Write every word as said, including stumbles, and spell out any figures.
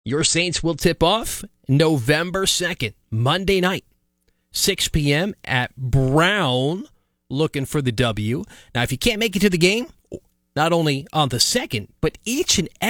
Your Saints will tip off November second, Monday night, six p.m. at Brown, looking for the W. Now, if you can't make it to the game, not only on the second, but each and